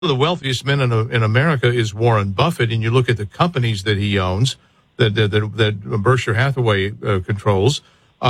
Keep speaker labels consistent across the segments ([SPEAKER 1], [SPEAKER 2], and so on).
[SPEAKER 1] of the wealthiest men in America is Warren Buffett, and you look at the companies that he owns, that Berkshire Hathaway controls.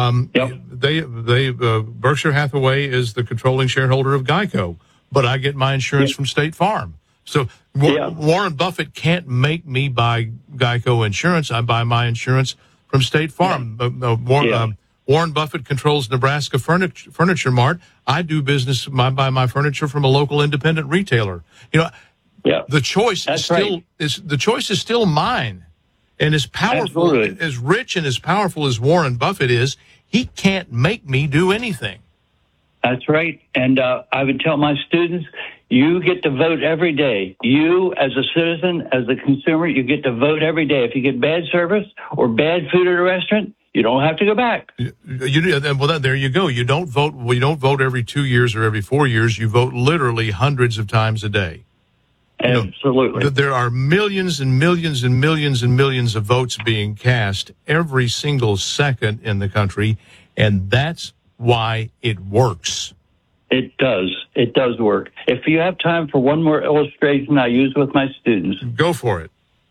[SPEAKER 1] Berkshire Hathaway is the controlling shareholder of Geico, but I get my insurance from State Farm. So Warren Buffett can't make me buy Geico insurance. I buy my insurance from State Farm. Warren Buffett controls Nebraska Furniture Mart. I do business. I buy my furniture from a local independent retailer. The choice is still mine. And as powerful, as rich and as powerful as Warren Buffett is, he can't make me do anything.
[SPEAKER 2] That's right. And I would tell my students, you get to vote every day. You, as a citizen, as a consumer, you get to vote every day. If you get bad service or bad food at a restaurant, you don't have to go back.
[SPEAKER 1] There you go. You don't vote. We don't vote every 2 years or every 4 years. You vote literally hundreds of times a day.
[SPEAKER 2] Absolutely.
[SPEAKER 1] There are millions and millions and millions and millions of votes being cast every single second in the country, and that's why it works.
[SPEAKER 2] It does. It does work. If you have time for one more illustration I use with my students.
[SPEAKER 1] Go for it.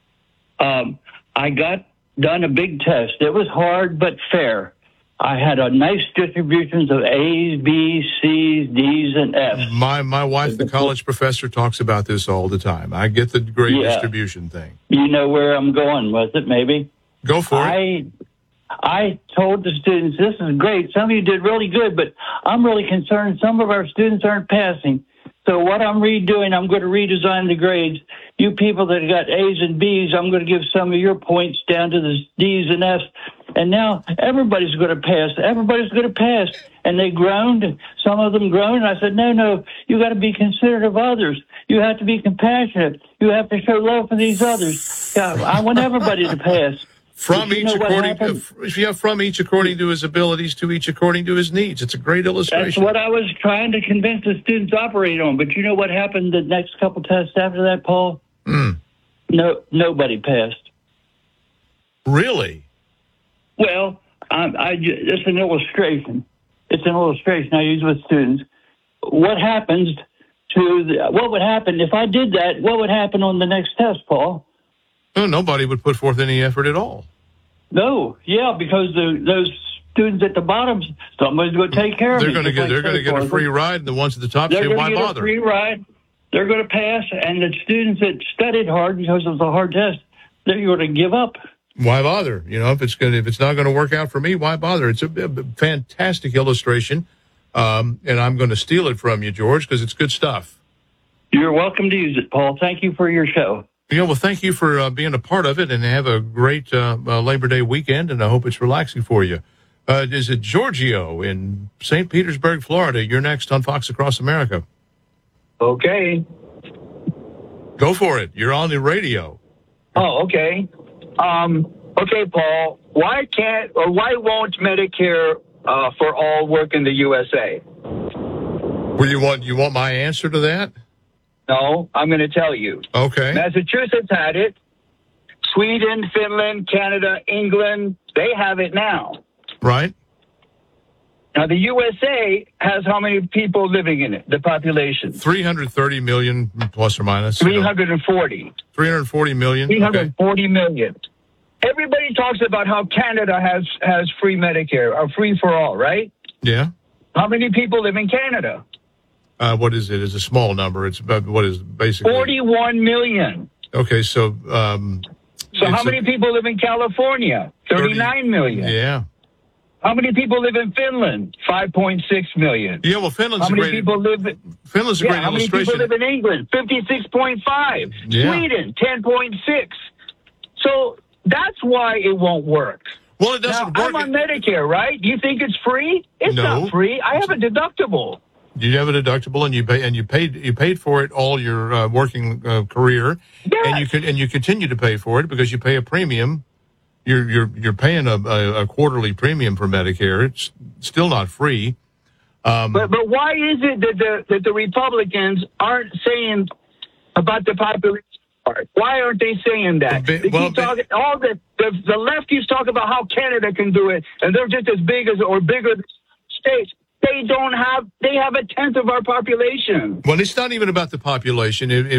[SPEAKER 2] I got done a big test. It was hard but fair. I had a nice distributions of A's, B's, C's, D's, and F's.
[SPEAKER 1] My wife, the college professor, talks about this all the time. I get the grade distribution thing.
[SPEAKER 2] You know where I'm going with it, maybe?
[SPEAKER 1] Go for it.
[SPEAKER 2] I told the students, this is great. Some of you did really good, but I'm really concerned some of our students aren't passing. So what I'm redoing, I'm going to redesign the grades. You people that got A's and B's, I'm going to give some of your points down to the D's and F's. And now everybody's going to pass. Everybody's going to pass. And they groaned. Some of them groaned. And I said, no, you got to be considerate of others. You have to be compassionate. You have to show love for these others. I want everybody to pass.
[SPEAKER 1] From each according to his abilities, to each according to his needs. It's a great illustration.
[SPEAKER 2] That's what I was trying to convince the students to operate on. But you know what happened the next couple tests after that, Paul? No, nobody passed.
[SPEAKER 1] Really?
[SPEAKER 2] Well, it's an illustration. It's an illustration I use with students. What would happen if I did that? What would happen on the next test, Paul?
[SPEAKER 1] Well, nobody would put forth any effort at all.
[SPEAKER 2] No, because those students at the bottom, somebody's going to take care of it.
[SPEAKER 1] They're going to get a free ride, and the ones at the top say, "Why bother?"
[SPEAKER 2] A free ride. They're going to pass, and the students that studied hard because it was a hard test, they're going to give up.
[SPEAKER 1] Why bother? If it's not going to work out for me, why bother? It's a fantastic illustration, and I'm going to steal it from you, George, because it's good stuff.
[SPEAKER 2] You're welcome to use it, Paul. Thank you for your show.
[SPEAKER 1] Well, thank you for being a part of it, and have a great Labor Day weekend, and I hope it's relaxing for you. Is it Giorgio in St. Petersburg, Florida? You're next on Fox Across America.
[SPEAKER 3] Okay.
[SPEAKER 1] Go for it. You're on the radio.
[SPEAKER 3] Oh, okay. Okay, Paul. Why won't Medicare for all work in the USA?
[SPEAKER 1] Well, you want my answer to that?
[SPEAKER 3] No, I'm going to tell you.
[SPEAKER 1] Okay.
[SPEAKER 3] Massachusetts had it. Sweden, Finland, Canada, England, they have it now.
[SPEAKER 1] Right.
[SPEAKER 3] Now, the USA has how many people living in it, the population?
[SPEAKER 1] 330 million, plus or minus.
[SPEAKER 3] 340.
[SPEAKER 1] 340 million?
[SPEAKER 3] 340 million. Everybody talks about how Canada has free Medicare, or free for all, right?
[SPEAKER 1] Yeah.
[SPEAKER 3] How many people live in Canada?
[SPEAKER 1] What is it? It's a small number. It's what is basically
[SPEAKER 3] 41 million.
[SPEAKER 1] Okay, so
[SPEAKER 3] how many people live in California? 39 million.
[SPEAKER 1] Yeah.
[SPEAKER 3] How many people live in Finland? 5.6 million.
[SPEAKER 1] Yeah, well, Finland's
[SPEAKER 3] How many people live in
[SPEAKER 1] Finland's a great
[SPEAKER 3] How many
[SPEAKER 1] illustration.
[SPEAKER 3] people live in England? 56.5.
[SPEAKER 1] Yeah.
[SPEAKER 3] Sweden, 10.6. So that's why it won't work.
[SPEAKER 1] Well, it doesn't
[SPEAKER 3] now,
[SPEAKER 1] work.
[SPEAKER 3] I'm on Medicare, right? You think it's free? It's
[SPEAKER 1] No.
[SPEAKER 3] not free. I have a deductible.
[SPEAKER 1] You have a deductible, and you paid for it all your working career,
[SPEAKER 3] Yes.
[SPEAKER 1] and you continue to pay for it because you pay a premium. You're paying a quarterly premium for Medicare. It's still not free.
[SPEAKER 3] But why is it that the Republicans aren't saying about the population part? Why aren't they saying that? The lefties talk about how Canada can do it, and they're just as big as or bigger than states. they have a tenth of our population.
[SPEAKER 1] Well, it's not even about the population.